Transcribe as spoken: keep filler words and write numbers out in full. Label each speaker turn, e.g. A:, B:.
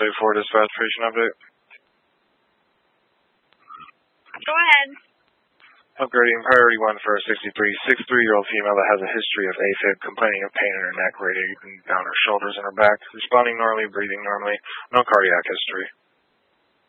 A: eight four dispatch patient update.
B: Go ahead.
A: Upgrading priority one for a sixty-three, sixty-three-year-old female that has a history of AFib, complaining of pain in her neck, radiating down her shoulders and her back, responding normally, breathing normally, no cardiac history.